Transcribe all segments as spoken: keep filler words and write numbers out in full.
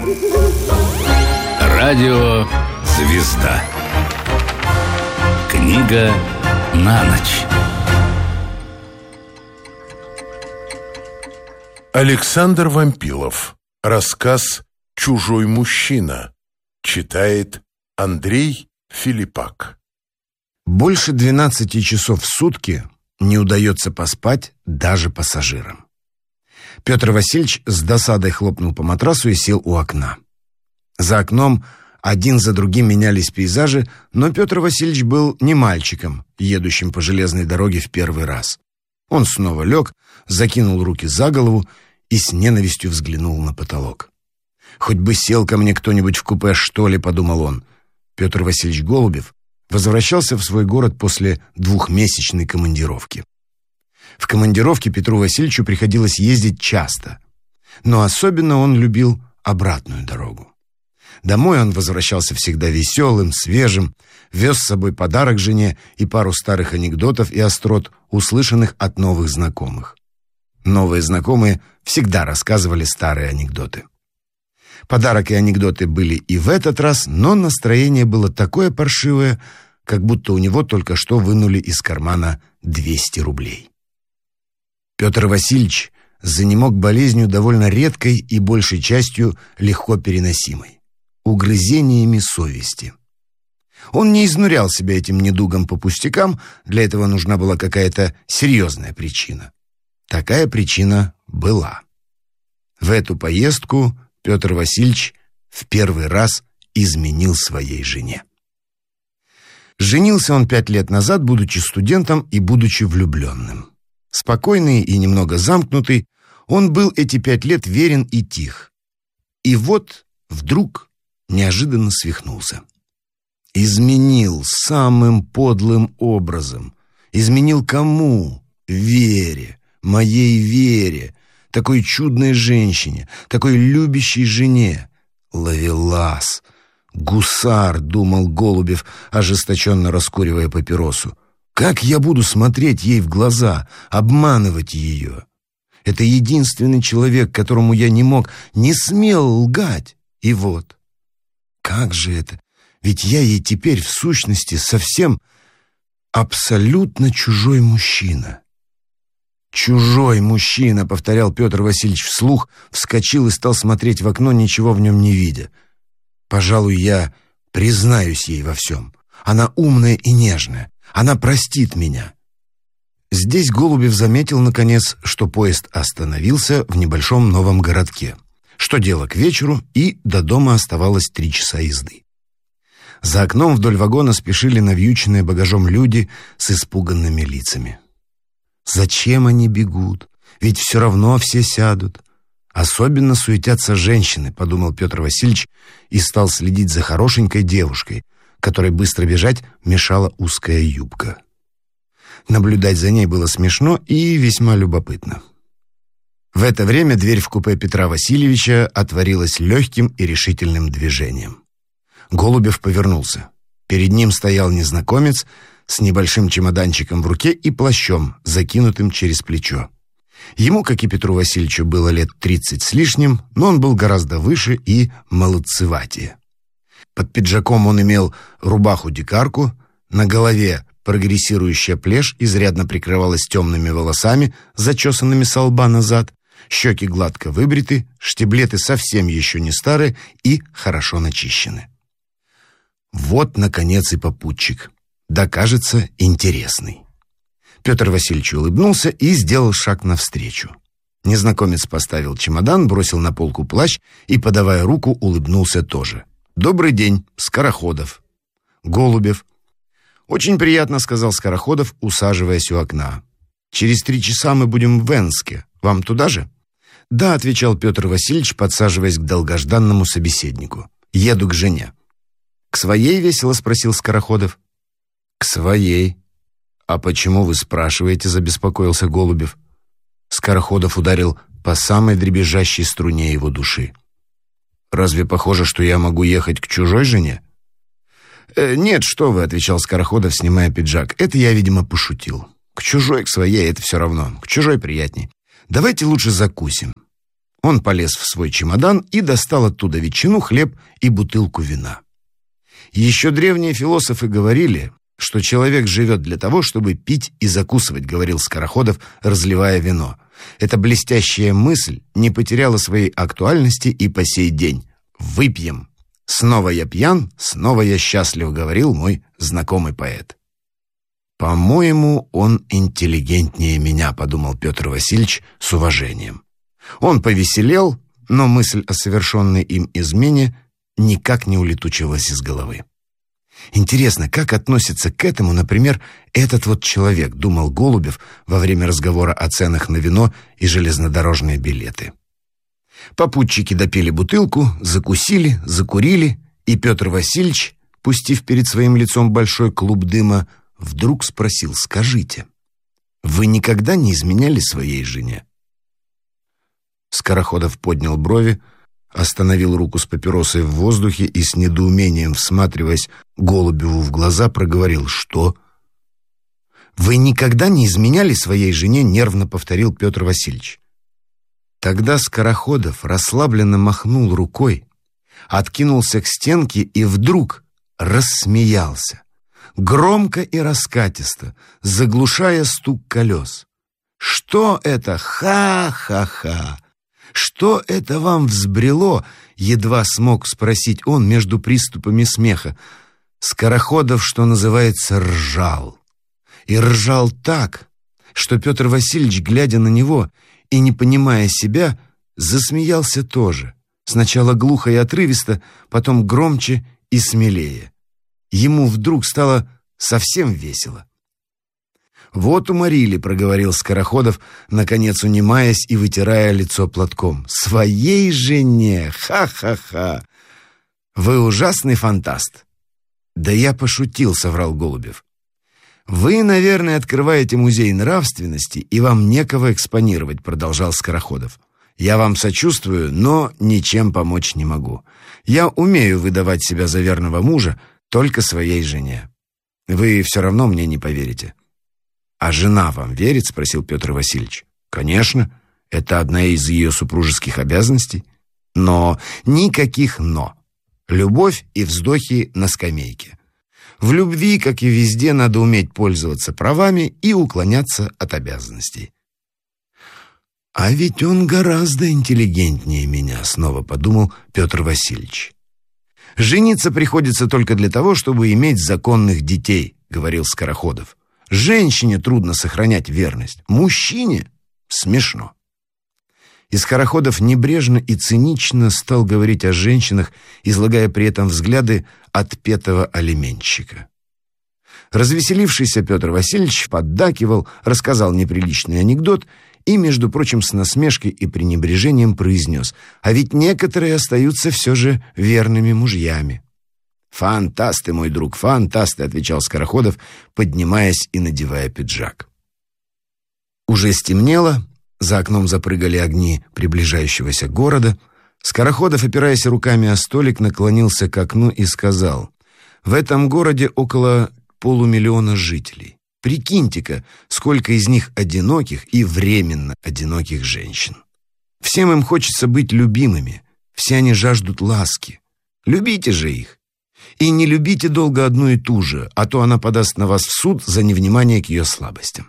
Радио «Звезда». Книга на ночь. Александр Вампилов. Рассказ «Чужой мужчина». Читает Андрей Филиппак. Больше двенадцати часов в сутки не удается поспать даже пассажирам. Петр Васильевич с досадой хлопнул по матрасу и сел у окна. За окном один за другим менялись пейзажи, но Петр Васильевич был не мальчиком, едущим по железной дороге в первый раз. Он снова лег, закинул руки за голову и с ненавистью взглянул на потолок. «Хоть бы сел ко мне кто-нибудь в купе, что ли», — подумал он. Петр Васильевич Голубев возвращался в свой город после двухмесячной командировки. В командировке Петру Васильевичу приходилось ездить часто, но особенно он любил обратную дорогу. Домой он возвращался всегда веселым, свежим, вез с собой подарок жене и пару старых анекдотов и острот, услышанных от новых знакомых. Новые знакомые всегда рассказывали старые анекдоты. Подарок и анекдоты были и в этот раз, но настроение было такое паршивое, как будто у него только что вынули из кармана двести рублей. Петр Васильевич занемог болезнью довольно редкой и большей частью легко переносимой — угрызениями совести. Он не изнурял себя этим недугом по пустякам, для этого нужна была какая-то серьезная причина. Такая причина была. В эту поездку Петр Васильевич в первый раз изменил своей жене. Женился он пять лет назад, будучи студентом и будучи влюбленным. Спокойный и немного замкнутый, он был эти пять лет верен и тих. И вот вдруг неожиданно свихнулся. Изменил самым подлым образом. Изменил кому? Вере, моей Вере, такой чудной женщине, такой любящей жене. Ловелас, гусар, думал Голубев, ожесточенно раскуривая папиросу. Как я буду смотреть ей в глаза, обманывать ее? Это единственный человек, которому я не мог, не смел лгать. И вот, как же это? Ведь я ей теперь в сущности совсем абсолютно чужой мужчина. «Чужой мужчина», — повторял Петр Васильевич вслух, вскочил и стал смотреть в окно, ничего в нем не видя. «Пожалуй, я признаюсь ей во всем. Она умная и нежная. Она простит меня». Здесь Голубев заметил, наконец, что поезд остановился в небольшом новом городке, что дело к вечеру, и до дома оставалось три часа езды. За окном вдоль вагона спешили навьюченные багажом люди с испуганными лицами. Зачем они бегут? Ведь все равно все сядут. Особенно суетятся женщины, подумал Петр Васильевич и стал следить за хорошенькой девушкой, которой быстро бежать мешала узкая юбка. Наблюдать за ней было смешно и весьма любопытно. В это время дверь в купе Петра Васильевича отворилась легким и решительным движением. Голубев повернулся. Перед ним стоял незнакомец с небольшим чемоданчиком в руке и плащом, закинутым через плечо. Ему, как и Петру Васильевичу, было лет тридцать с лишним, но он был гораздо выше и молодцеватее. Под пиджаком он имел рубаху-дикарку, на голове прогрессирующая плешь изрядно прикрывалась темными волосами, зачесанными со лба назад, щеки гладко выбриты, штиблеты совсем еще не старые и хорошо начищены. Вот, наконец, и попутчик. Да, кажется, интересный. Петр Васильевич улыбнулся и сделал шаг навстречу. Незнакомец поставил чемодан, бросил на полку плащ и, подавая руку, улыбнулся тоже. «Добрый день, Скороходов». «Голубев». «Очень приятно», — сказал Скороходов, усаживаясь у окна. «Через три часа мы будем в Венске. Вам туда же?» «Да», — отвечал Петр Васильевич, подсаживаясь к долгожданному собеседнику. «Еду к жене». «К своей?» — весело спросил Скороходов. «К своей». «А почему вы спрашиваете?» — забеспокоился Голубев. Скороходов ударил по самой дребезжащей струне его души. «Разве похоже, что я могу ехать к чужой жене?» э, «Нет, что вы», — отвечал Скороходов, снимая пиджак. «Это я, видимо, пошутил. К чужой, к своей — это все равно. К чужой приятней. Давайте лучше закусим». Он полез в свой чемодан и достал оттуда ветчину, хлеб и бутылку вина. Еще древние философы говорили, что человек живет для того, чтобы пить и закусывать, говорил Скороходов, разливая вино. Эта блестящая мысль не потеряла своей актуальности и по сей день. «Выпьем! Снова я пьян, снова я счастлив», говорил мой знакомый поэт. «По-моему, он интеллигентнее меня», — подумал Петр Васильевич с уважением. Он повеселел, но мысль о совершенной им измене никак не улетучилась из головы. «Интересно, как относится к этому, например, этот вот человек», — думал Голубев во время разговора о ценах на вино и железнодорожные билеты. Попутчики допили бутылку, закусили, закурили, и Петр Васильевич, пустив перед своим лицом большой клуб дыма, вдруг спросил: «Скажите, вы никогда не изменяли своей жене?» Скороходов поднял брови, остановил руку с папиросой в воздухе и с недоумением, всматриваясь Голубеву в глаза, проговорил: «Что?» «Вы никогда не изменяли своей жене?» — нервно повторил Петр Васильевич. Тогда Скороходов расслабленно махнул рукой, откинулся к стенке и вдруг рассмеялся, громко и раскатисто, заглушая стук колес. «Что это? Ха-ха-ха! Что это вам взбрело?» — едва смог спросить он между приступами смеха. Скороходов, что называется, ржал. И ржал так, что Петр Васильевич, глядя на него и не понимая себя, засмеялся тоже. Сначала глухо и отрывисто, потом громче и смелее. Ему вдруг стало совсем весело. «Вот уморили», — проговорил Скороходов, наконец унимаясь и вытирая лицо платком. «Своей жене! Ха-ха-ха! Вы ужасный фантаст!» «Да я пошутил», — соврал Голубев. «Вы, наверное, открываете музей нравственности, и вам некого экспонировать», — продолжал Скороходов. «Я вам сочувствую, но ничем помочь не могу. Я умею выдавать себя за верного мужа только своей жене. Вы все равно мне не поверите». «А жена вам верит?» — спросил Петр Васильевич. «Конечно, это одна из ее супружеских обязанностей. Но никаких «но». Любовь и вздохи на скамейке. В любви, как и везде, надо уметь пользоваться правами и уклоняться от обязанностей». «А ведь он гораздо интеллигентнее меня», — снова подумал Петр Васильевич. «Жениться приходится только для того, чтобы иметь законных детей», — говорил Скороходов. «Женщине трудно сохранять верность, мужчине смешно». И Скороходов небрежно и цинично стал говорить о женщинах, излагая при этом взгляды отпетого алименщика. Развеселившийся Петр Васильевич поддакивал, рассказал неприличный анекдот и, между прочим, с насмешкой и пренебрежением произнес: «А ведь некоторые остаются все же верными мужьями». «Фантасты, мой друг, фантасты», — отвечал Скороходов, поднимаясь и надевая пиджак. Уже стемнело, за окном запрыгали огни приближающегося города. Скороходов, опираясь руками о столик, наклонился к окну и сказал: «В этом городе около полумиллиона жителей. Прикиньте-ка, сколько из них одиноких и временно одиноких женщин. Всем им хочется быть любимыми, все они жаждут ласки. Любите же их. И не любите долго одну и ту же, а то она подаст на вас в суд за невнимание к ее слабостям».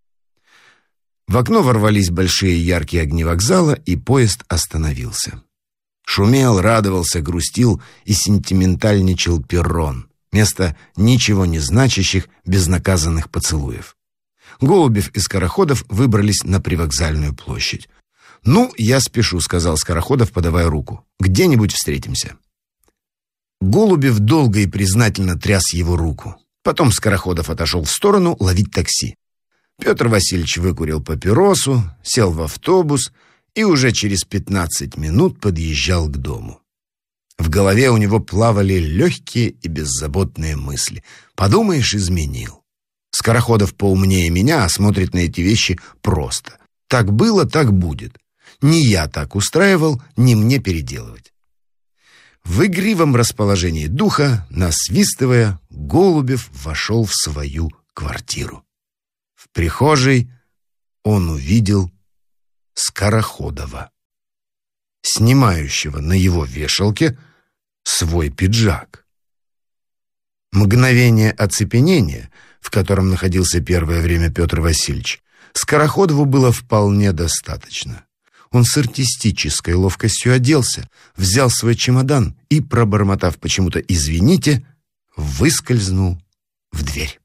В окно ворвались большие яркие огни вокзала, и поезд остановился. Шумел, радовался, грустил и сентиментальничал перрон, место ничего не значащих безнаказанных поцелуев. Голубев и Скороходов выбрались на привокзальную площадь. «Ну, я спешу», — сказал Скороходов, подавая руку. «Где-нибудь встретимся». Голубев долго и признательно тряс его руку. Потом Скороходов отошел в сторону ловить такси. Петр Васильевич выкурил папиросу, сел в автобус и уже через пятнадцать минут подъезжал к дому. В голове у него плавали легкие и беззаботные мысли. Подумаешь, изменил. Скороходов поумнее меня, а смотрит на эти вещи просто. Так было, так будет. Не я так устраивал, не мне переделывать. В игривом расположении духа, насвистывая, Голубев вошел в свою квартиру. В прихожей он увидел Скороходова. снимающего на его вешалке свой пиджак. Мгновение оцепенения, в котором находился первое время Петр Васильевич, Скороходову было вполне достаточно. Он с артистической ловкостью оделся, взял свой чемодан и, пробормотав почему-то «извините», выскользнул в дверь.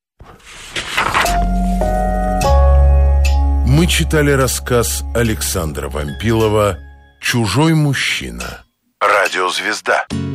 Мы читали рассказ Александра Вампилова «Чужой мужчина». Радиозвезда.